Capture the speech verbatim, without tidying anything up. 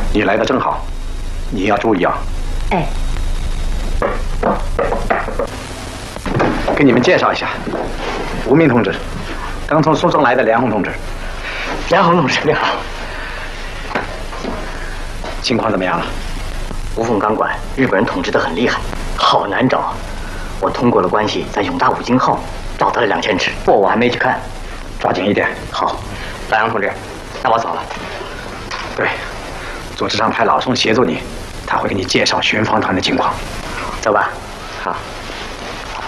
你来的正好，你要注意啊。 哎。 给你们介绍一下，吴明同志，刚从苏州来的梁红同志。 梁红同志，你好。 情况怎么样了？ 无缝钢管，日本人统治得很厉害，好难找。我通过了关系，在永大五金号找到了两千尺，不过我还没去看， 抓紧一点。 好，老杨同志，那我走了。 对，组织上派老宋协助你，他会给你介绍巡防团的情况。 走吧。 好。